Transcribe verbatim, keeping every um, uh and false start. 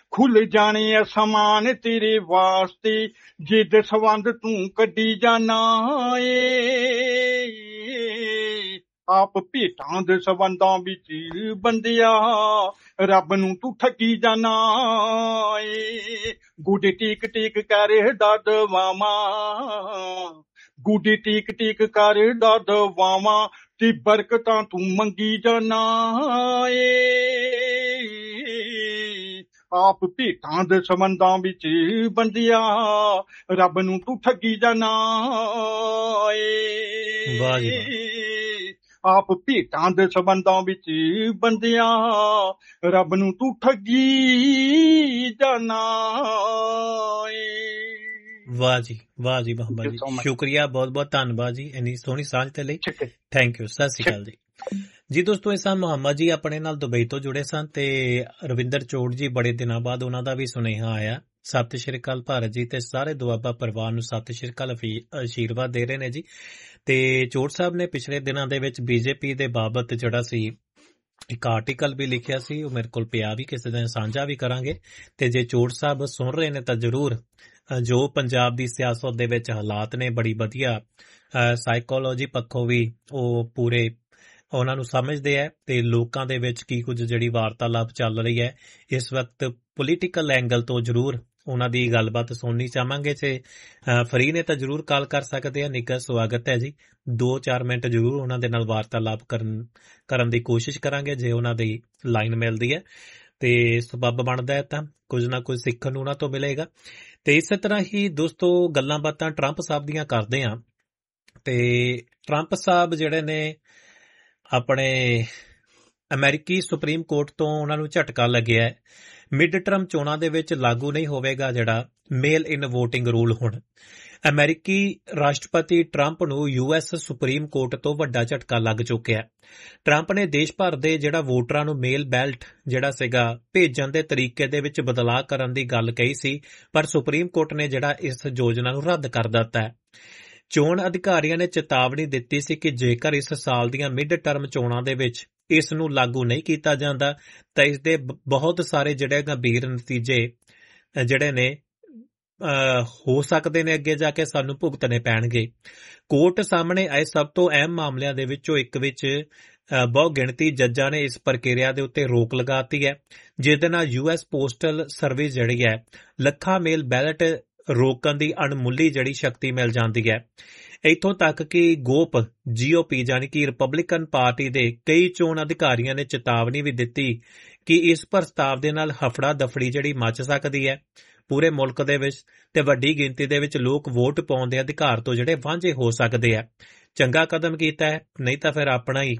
ਖੁੱਲ ਜਾਣੇ ਅਸਮਾਨ ਤੇਰੇ ਵਾਸਤੇ ਜੇ ਦਸਵੰਦ ਤੂੰ ਕੱਢੀ ਜਾਣਾ ਏ। ਆਪ ਭੇਟਾਂ ਦੇ ਸੰਬੰਧਾਂ ਵਿੱਚ ਬੰਦਿਆ ਰੱਬ ਨੂੰ ਤੂੰ ਠੱਗੀ ਜਾਣਾ ਏ। ਗੁੱਡੇ ਟੀਕ ਟੀਕ ਕਰਦਾ ਦਵਾਵਾਂ, ਗੁੱਡੇ ਟੀਕ ਟੀਕ ਕਰਦਾ ਦਵਾਵਾਂ ਤੇ ਬਰਕਤਾਂ ਤੂੰ ਮੰਗੀ ਜਾਣਾ ਏ। ਆਪ ਭੇਟਾਂ ਦੇ ਸੰਬੰਧਾਂ ਵਿੱਚ ਬੰਦਿਆ ਰੱਬ ਨੂੰ ਤੂੰ ਠੱਗੀ ਜਾਣਾ ਏ। ਵਾਹ ਜੀ ਵਾਹ। ਆਪ ਭੇਟਾਂ ਦੇ ਸੰਬੰਧਾਂ ਵਿੱਚ ਬੰਦਿਆ ਰੱਬ ਨੂੰ ਤੂੰ ਠੱਗੀ ਜਾਣਾ ਏ। ਵਾਹ ਜੀ ਵਾਹ ਜੀ ਬਾਬਾ Thank ਜੀ, you so much. ਸ਼ੁਕਰੀਆ, ਬਹੁਤ ਬਹੁਤ ਧੰਨਵਾਦ ਜੀ ਇੰਨੀ ਸੋਹਣੀ ਸਾਂਝ ਦੇ ਲਈ। ਠੀਕ ਹੈ ਥੈਂਕ ਯੂ, ਸਤਿ ਸ਼੍ਰੀ ਅਕਾਲ ਜੀ। ਜੀ ਦੋਸਤੋ, ਇਹ ਸਨ ਮੁਹੰਮਦ ਜੀ, ਆਪਣੇ ਨਾਲ ਦੁਬਈ ਤੋਂ ਜੁੜੇ ਸਨ, ਤੇ ਰਵਿੰਦਰ ਚੋੜ ਜੀ, ਬੜੇ ਦਿਨਾਂ ਬਾਅਦ ਉਹਨਾਂ ਦਾ ਵੀ ਸੁਨੇਹਾ ਆਇਆ। ਸਤਿ ਸ਼੍ਰੀ ਅਕਾਲ ਭਾਰਤ ਜੀ, ਤੇ ਸਾਰੇ ਦੁਆਬਾ ਪਰਿਵਾਰ ਨੂੰ ਸਤਿ ਸ਼੍ਰੀ ਅਕਾਲ ਆਸ਼ੀਰਵਾਦ ਦੇ ਰਹੇ ਨੇ ਜੀ। ਤੇ ਚੋੜ ਸਾਹਿਬ ਨੇ ਪਿਛਲੇ ਦਿਨਾਂ ਦੇ ਵਿੱਚ ਬੀਜੇਪੀ ਦੇ ਬਾਬਤ ਜਿਹੜਾ ਸੀ ਇੱਕ ਆਰਟੀਕਲ ਵੀ ਲਿਖਿਆ ਸੀ, ਉਹ ਮੇਰੇ ਕੋਲ ਪਿਆ ਵੀ, ਕਿਸੇ ਦਿਨ ਸਾਂਝਾ ਵੀ ਕਰਾਂਗੇ। ਤੇ ਜੇ ਚੋੜ ਸਾਹਿਬ ਸੁਣ ਰਹੇ ਨੇ ਤਾਂ ਜ਼ਰੂਰ, ਜੋ ਪੰਜਾਬ ਦੀ ਸਿਆਸਤ ਦੇ ਵਿੱਚ ਹਾਲਾਤ ਨੇ, ਬੜੀ ਵਧੀਆ ਸਾਈਕੋਲੋਜੀ ਪੱਖੋਂ ਵੀ ਉਹ ਪੂਰੇ ਉਹਨਾਂ ਨੂੰ ਸਮਝਦੇ ਹੈ, ਤੇ ਲੋਕਾਂ ਦੇ ਵਿੱਚ ਕੀ ਕੁਝ ਜਿਹੜੀ ਵਾਰਤਾਲਾਪ ਚੱਲ ਰਹੀ ਹੈ ਇਸ ਵਕਤ ਪੋਲੀਟੀਕਲ ਐਂਗਲ ਤੋਂ ਜ਼ਰੂਰ ਉਹਨਾਂ ਦੀ ਗੱਲਬਾਤ ਸੁਣਨੀ ਚਾਹਾਂਗੇ। ਤੇ ਫਰੀ ਨੇ ਤਾਂ ਜ਼ਰੂਰ ਕਾਲ ਕਰ ਸਕਦੇ ਆ, ਨਿੱਘਾ ਸਵਾਗਤ ਹੈ ਜੀ। ਦੋ ਚਾਰ ਮਿੰਟ ਜ਼ਰੂਰ ਉਹਨਾਂ ਦੇ ਨਾਲ ਵਾਰਤਾਲਾਪ ਕਰਨ ਕਰਨ ਦੀ ਕੋਸ਼ਿਸ਼ ਕਰਾਂਗੇ, ਜੇ ਉਹਨਾਂ ਦੀ ਲਾਈਨ ਮਿਲਦੀ ਹੈ ਤੇ ਸਬੱਬ ਬਣਦਾ ਹੈ ਤਾਂ ਕੁਝ ਨਾ ਕੁਝ ਸਿੱਖਣ ਨੂੰ ਉਹਨਾਂ ਤੋਂ ਮਿਲੇਗਾ। ਤੇ ਇਸੇ ਤਰ੍ਹਾਂ ਹੀ ਦੋਸਤੋ ਗੱਲਾਂ ਬਾਤਾਂ ਟਰੰਪ ਸਾਹਿਬ ਦੀਆਂ ਕਰਦੇ ਹਾਂ। ਤੇ ਟਰੰਪ ਸਾਹਿਬ ਜਿਹੜੇ ਨੇ ਆਪਣੇ ਅਮਰੀਕੀ ਸੁਪਰੀਮ ਕੋਰਟ ਤੋਂ ਉਹਨਾਂ ਨੂੰ ਝਟਕਾ ਲੱਗਿਆ ਹੈ। ਮਿਡ ਟਰਮ ਚੋਣਾਂ ਦੇ ਵਿੱਚ ਲਾਗੂ ਨਹੀਂ ਹੋਵੇਗਾ ਜਿਹੜਾ ਮੇਲ ਇਨ ਵੋਟਿੰਗ ਰੂਲ। ਹੁਣ ਅਮਰੀਕੀ ਰਾਸ਼ਟਰਪਤੀ ਟਰੰਪ ਨੂੰ ਯੂ ਐਸ ਸੁਪਰੀਮ ਕੋਰਟ ਤੋਂ ਵੱਡਾ ਝਟਕਾ ਲੱਗ ਚੁੱਕਿਆ। ਟਰੰਪ ਨੇ ਦੇਸ਼ ਭਰ ਦੇ ਜਿਹੜਾ ਵੋਟਰਾਂ ਨੂੰ ਮੇਲ ਬੈਲਟ ਜਿਹੜਾ ਸੀਗਾ ਭੇਜਣ ਦੇ ਤਰੀਕੇ ਦੇ ਵਿੱਚ ਬਦਲਾਅ ਕਰਨ ਦੀ ਗੱਲ ਕਹੀ ਸੀ, ਪਰ ਸੁਪਰੀਮ ਕੋਰਟ ਨੇ ਜਿਹੜਾ ਇਸ ਯੋਜਨਾ ਨੂੰ ਰੱਦ ਕਰ ਦਿੱਤਾ ਹੈ। ਚੋਣ ਅਧਿਕਾਰੀਆਂ ਨੇ ਚੇਤਾਵਨੀ ਦਿੱਤੀ ਸੀ ਕਿ ਜੇਕਰ ਇਸ ਸਾਲ ਦੀਆਂ ਮਿਡ ਟਰਮ ਚੋਣਾਂ ਦੇ ਵਿੱਚ ਇਸ ਨੂੰ ਲਾਗੂ ਨਹੀਂ ਕੀਤਾ ਜਾਂਦਾ ਤਾਂ ਇਸ ਦੇ ਬਹੁਤ ਸਾਰੇ ਜਿਹੜੇ ਗੰਭੀਰ ਨਤੀਜੇ ਜਿਹੜੇ ਨੇ ਹੋ ਸਕਦੇ ਨੇ, ਅੱਗੇ ਜਾ ਕੇ ਸਾਨੂੰ ਭੁਗਤਣੇ ਪੈਣਗੇ। ਕੋਰਟ ਸਾਹਮਣੇ ਆਏ ਸਭ ਤੋਂ ਅਹਿਮ ਮਾਮਲਿਆਂ ਦੇ ਵਿੱਚੋਂ ਇੱਕ ਵਿੱਚ ਬਹੁ ਗਿਣਤੀ ਜੱਜਾਂ ਨੇ ਇਸ ਪ੍ਰਕਿਰਿਆ ਦੇ ਉੱਤੇ ਰੋਕ ਲਗਾਤੀ ਹੈ, ਜਿਹਦੇ ਨਾਲ ਯੂ ਐਸ ਪੋਸਟਲ ਸਰਵਿਸ ਜਿਹੜੀ ਹੈ ਲੱਖਾਂ ਮੇਲ ਬੈਲਟ ਰੋਕਣ ਦੀ ਅਣਮੁੱਲੀ ਜਿਹੜੀ ਸ਼ਕਤੀ ਮਿਲ ਜਾਂਦੀ ਹੈ। ਇੱਥੋਂ ਤੱਕ ਕਿ ਗੋਪ ਜੀ ਓ ਪੀ ਯਾਨੀ ਕਿ ਰਿਪਬਲਿਕਨ ਪਾਰਟੀ ਦੇ ਕਈ ਚੋਣ ਅਧਿਕਾਰੀਆਂ ਨੇ ਚੇਤਾਵਨੀ ਵੀ ਦਿੱਤੀ ਕਿ ਇਸ ਪ੍ਰਸਤਾਵ ਦੇ ਨਾਲ ਹਫੜਾ ਦਫੜੀ ਜਿਹੜੀ ਮਚ ਸਕਦੀ ਹੈ ਪੂਰੇ ਮੁਲਕ ਦੇ ਵਿੱਚ, ਤੇ ਵੱਡੀ ਗਿਣਤੀ ਦੇ ਵਿੱਚ ਲੋਕ ਵੋਟ ਪਾਉਣ ਦੇ ਅਧਿਕਾਰ ਤੋਂ ਜਿਹੜੇ ਵਾਂਝੇ ਹੋ ਸਕਦੇ ਆ। ਚੰਗਾ ਕਦਮ ਕੀਤਾ ਹੈ, ਨਹੀਂ ਤਾਂ ਫਿਰ ਆਪਣਾ ਹੀ